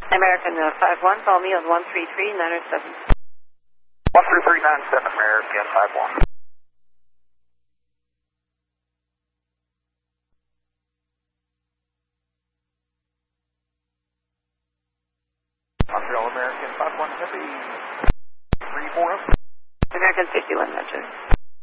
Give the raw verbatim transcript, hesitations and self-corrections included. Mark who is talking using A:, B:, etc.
A: American uh, five one, call me on one three three nine seven.
B: one three three nine seven, American five one. Montreal American five one, heavy three four up.
A: American fifty-one, Roger.